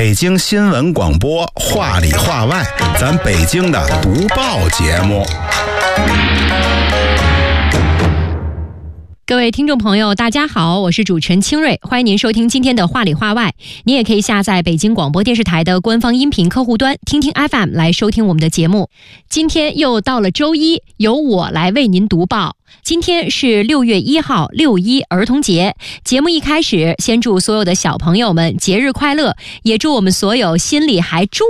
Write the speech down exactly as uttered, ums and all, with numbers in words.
北京新闻广播话里话外，咱北京的读报节目。 各位听众朋友大家好，我是主持人清瑞，欢迎您收听今天的话里话外。您也可以下载北京广播电视台的官方音频客户端听听 F M 来收听我们的节目。今天又到了周一，由我来为您读报。今天是六月一号，六一儿童节。节目一开始，先祝所有的小朋友们节日快乐，也祝我们所有心里还住